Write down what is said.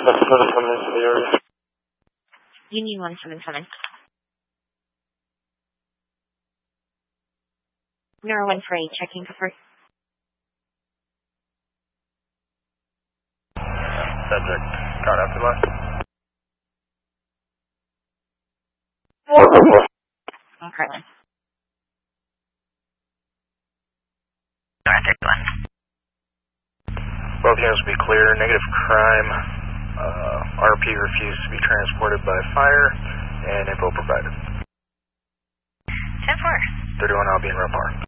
coming into the area. Union 177. Nora 148, checking for first. Subject, got after last. Okay. Both units will be clear. Negative crime. RP refused to be transported by fire, and info provided. 10-4. 31, I'll be in Red Park.